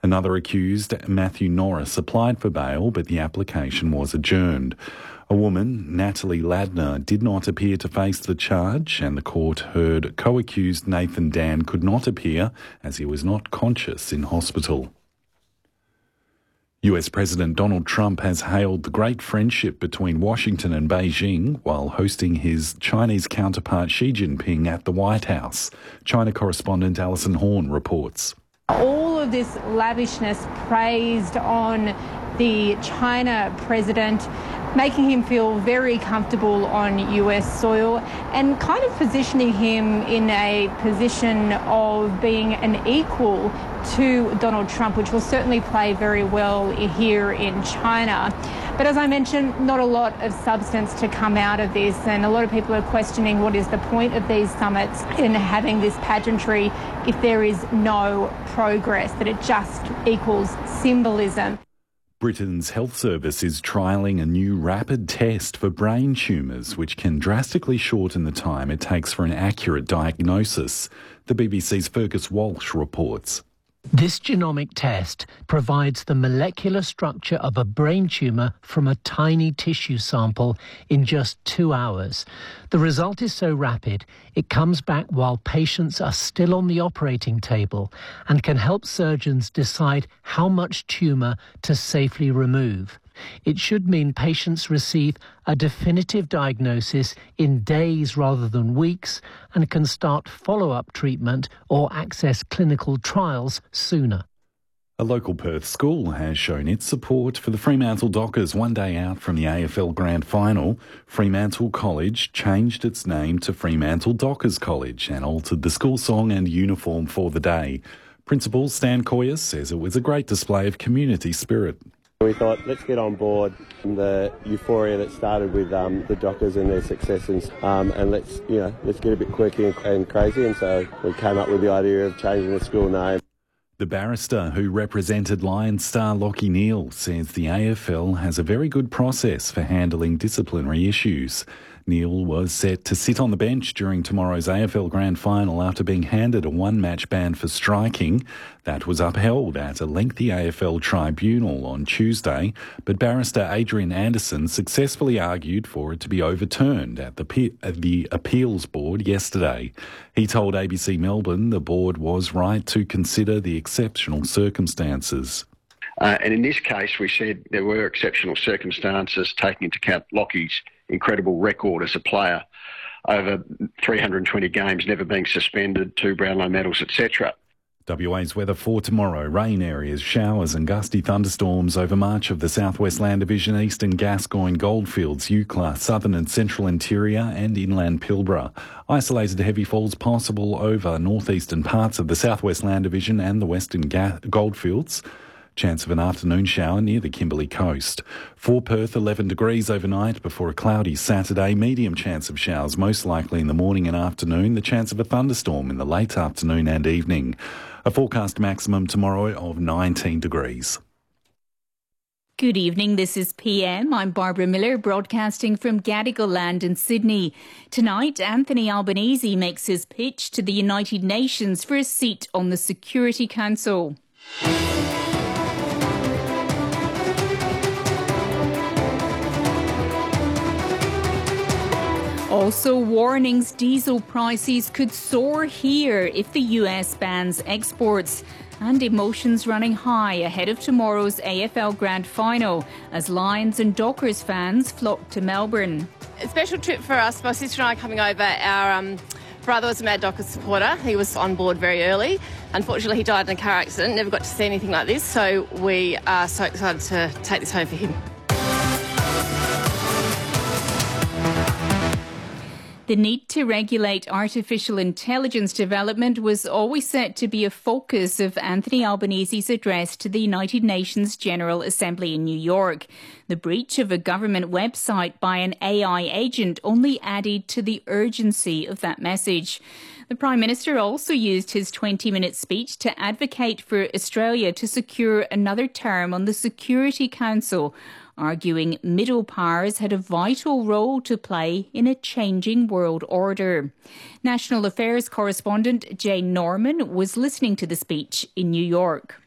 Another accused, Matthew Norris, applied for bail, but the application was adjourned. A woman, Natalie Ladner, did not appear to face the charge, and the court heard co-accused Nathan Dan could not appear as he was not conscious in hospital. US President Donald Trump has hailed the great friendship between Washington and Beijing while hosting his Chinese counterpart Xi Jinping at the White House. China correspondent Alison Horn reports. All of this lavishness praised on the China president, making him feel very comfortable on US soil and kind of positioning him in a position of being an equal to Donald Trump, which will certainly play very well here in China. But as I mentioned, not a lot of substance to come out of this, and a lot of people are questioning what is the point of these summits in having this pageantry if there is no progress, that it just equals symbolism. Britain's health service is trialling a new rapid test for brain tumours, which can drastically shorten the time it takes for an accurate diagnosis. The BBC's Fergus Walsh reports. This genomic test provides the molecular structure of a brain tumour from a tiny tissue sample in just 2 hours. The result is so rapid, it comes back while patients are still on the operating table and can help surgeons decide how much tumour to safely remove. It should mean patients receive a definitive diagnosis in days rather than weeks and can start follow-up treatment or access clinical trials sooner. A local Perth school has shown its support for the Fremantle Dockers one day out from the AFL Grand Final. Fremantle College changed its name to Fremantle Dockers College and altered the school song and uniform for the day. Principal Stan Coyas says it was a great display of community spirit. We thought, let's get on board the euphoria that started with the Dockers and their successes, and let's get a bit quirky and crazy. And so we came up with the idea of changing the school name. The barrister who represented Lions star Lachie Neale says the AFL has a very good process for handling disciplinary issues. Neale was set to sit on the bench during tomorrow's AFL Grand Final after being handed a one-match ban for striking. That was upheld at a lengthy AFL tribunal on Tuesday, but barrister Adrian Anderson successfully argued for it to be overturned at the appeals board yesterday. He told ABC Melbourne the board was right to consider the exceptional circumstances. And in this case, we said there were exceptional circumstances taking into account Lachie's incredible record as a player, over 320 games, never being suspended, 2 Brownlow medals, etc. WA's weather for tomorrow. Rain areas, showers and gusty thunderstorms over much of the Southwest Land Division, Eastern Gascoyne, Goldfields, Eucla, Southern and Central Interior and Inland Pilbara. Isolated heavy falls possible over northeastern parts of the Southwest Land Division and the Western Goldfields. Chance of an afternoon shower near the Kimberley coast. For Perth, 11 degrees overnight before a cloudy Saturday. Medium chance of showers, most likely in the morning and afternoon. The chance of a thunderstorm in the late afternoon and evening. A forecast maximum tomorrow of 19 degrees. Good evening, this is PM. I'm Barbara Miller, broadcasting from Gadigal Land in Sydney. Tonight, Anthony Albanese makes his pitch to the United Nations for a seat on the Security Council. Also, warnings diesel prices could soar here if the US bans exports. And emotions running high ahead of tomorrow's AFL Grand Final as Lions and Dockers fans flock to Melbourne. A special trip for us. My sister and I coming over. Our brother was a Mad Dockers supporter. He was on board very early. Unfortunately, he died in a car accident. Never got to see anything like this. So we are so excited to take this home for him. The need to regulate artificial intelligence development was always set to be a focus of Anthony Albanese's address to the United Nations General Assembly in New York. The breach of a government website by an AI agent only added to the urgency of that message. The Prime Minister also used his 20-minute speech to advocate for Australia to secure another term on the Security Council, arguing middle powers had a vital role to play in a changing world order. National Affairs correspondent Jane Norman was listening to the speech in New York.